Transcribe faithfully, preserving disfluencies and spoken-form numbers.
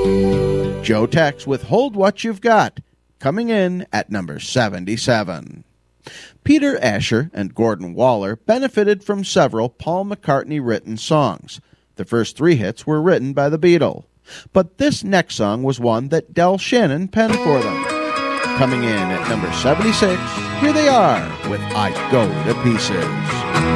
Joe Tex with Hold What You've Got, coming in at number seventy-seven. Peter Asher and Gordon Waller benefited from several Paul McCartney-written songs. The first three hits were written by the Beatles. But this next song was one that Del Shannon penned for them. Coming in at number seventy-six, here they are with I Go to Pieces.